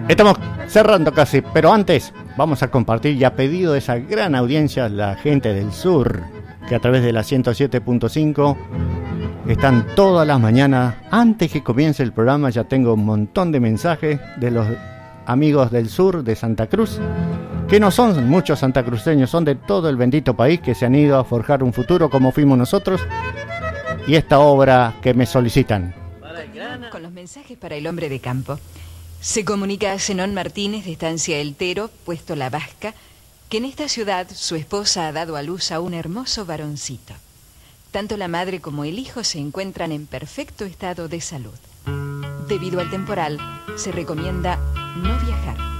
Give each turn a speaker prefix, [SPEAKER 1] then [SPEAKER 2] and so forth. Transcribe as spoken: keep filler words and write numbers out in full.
[SPEAKER 1] Estamos cerrando casi, pero antes vamos a compartir, y a pedido de esa gran audiencia, la gente del sur, que a través de la ciento siete punto cinco están todas las mañanas. Antes que comience el programa ya tengo un montón de mensajes de los amigos del sur de Santa Cruz, que no son muchos santacruceños, son de todo el bendito país, que se han ido a forjar un futuro como fuimos nosotros, y esta obra que me solicitan.
[SPEAKER 2] Con los mensajes para el hombre de campo. Se comunica a Zenón Martínez de Estancia El Tero, puesto La Vasca, que en esta ciudad su esposa ha dado a luz a un hermoso varoncito. Tanto la madre como el hijo se encuentran en perfecto estado de salud. Debido al temporal, se recomienda no viajar.